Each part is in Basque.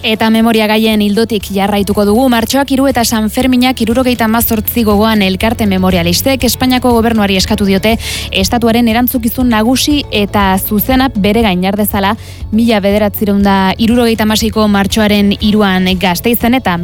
Eta memoria gaien ildotik jarraituko dugu. Martxoak 3 eta San Ferminak 78 gogoan elkarte memorialistek Espainiako gobernuari eskatu diote estatuaren erantzukizun nagusi eta zuzena bere gain jar dezala 1976ko martxoaren 3an Gasteizen eta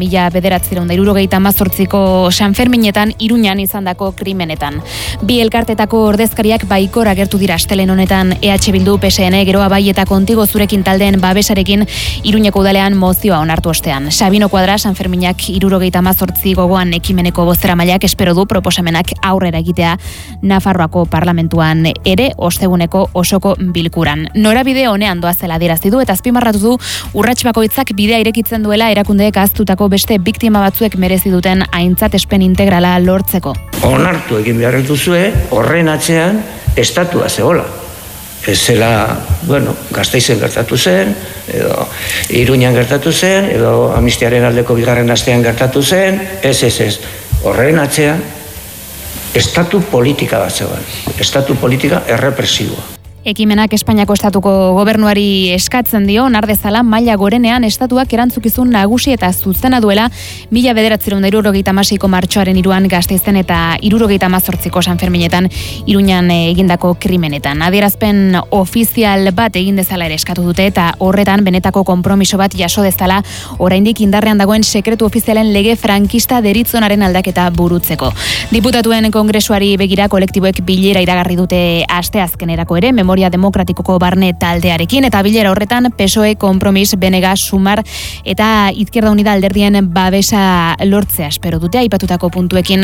1978ko San Ferminetan Iruñan izandako krimenetan. Bi elkartetako ordezkariak baikor agertu dira astelehen honetan EH Bildu, PSN, Geroa Bai eta Kontigo Zurekin taldeen babesarekin Iruñeko udalean mozioa onartu ostean. Sabino Kuadra, San Ferminak 78 gogoan ekimeneko bozeramaileak espero du proposamenak aurrera egitea Nafarroako parlamentuan ere osteguneko osoko bilkuran. Norabide honean doazela adierazi du eta azpimarratu du urrats bakoitzak bidea irekitzen duela erakundeek ahaztutako beste biktima batzuek merezi duten aintzatespen integrala lortzeko. Onartu egin behar duzue horren atzean estatua zegoela. Ez zela, Gasteizen gertatu zen, edo Iruñan gertatu zen, edo Amnistiaren aldeko bigarren astean gertatu zen, ez. Horren atzean, estatu politika bat zegoen. Estatu politika errepresiboa. Ekimenak Espainiako estatuko gobernuari eskatzen dio, nardezala maila gorenean estatuak erantzukizun nagusi eta zuzena duela 1976ko martxoaren 3an Gasteizen eta 1978ko San Ferminetan Iruñan egindako krimenetan. Adierazpen ofizial bat egin dezala ere eskatu dute eta horretan benetako konpromiso bat jaso dezala oraindik indarrean dagoen sekretu ofizialen lege frankista deritzonaren aldaketa burutzeko. Diputatuen kongresuari begira kolektiboek bilera iragarri dute asteazkenerako ere, Memoria Demokratikoko barne taldearekin eta bilera horretan PSOE, Kompromis, Benega, Sumar eta Izquierda Unida alderdien babesa lortzea espero dute aipatutako puntuekin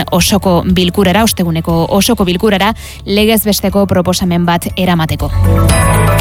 osteguneko osoko bilkurara legez besteko proposamen bat eramateko.